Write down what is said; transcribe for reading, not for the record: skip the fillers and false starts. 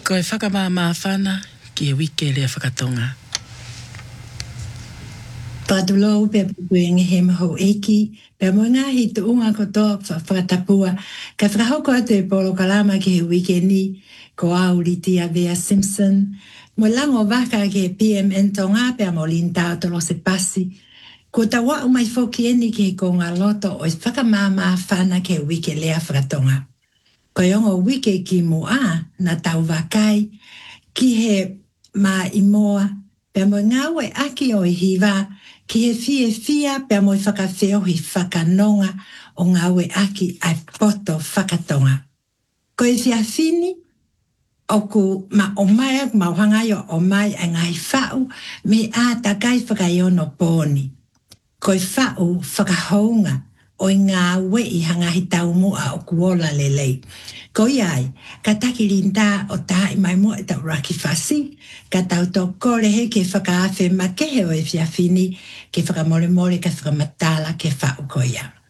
Ko e whakamāmā whana ki e wike lea whakatonga. Pātulau pe puengi he maho eki, pe moinga hi tu unga kotoa whakatapua, ka whakahoko atu e polo kalama ki he wike ni, ko auriti a Vea Simpson, mo lango waka ki he PMN tonga pe mo linta atolo se pasi, ko ta wa umai foki eni ki he ko ngā loto o i whakamāmā whana ki he wike lea whakatonga. Ko yongo wike ki mua na tau wakai, ki he mā imoa, pe mo ngawe aki o i hiva, ki he fia pe mo i whakawheo hi whakanonga o ngawe aki ai poto whakatonga. Ko e fia fini, o ku ma o mai ma hangai o mai a ngai whau, me a takai whakaiono pōni. Ko i whau whakahounga o i ngā wei hangahi tau mua o kuola lelei. Ko iai, ka taki rinda o taha i mai mua e tau raki whasi, ka tau tō kore he ke whakaafe ma kehe o e fia fini, ke whakamore more ka whakamatala ke whau ko ia.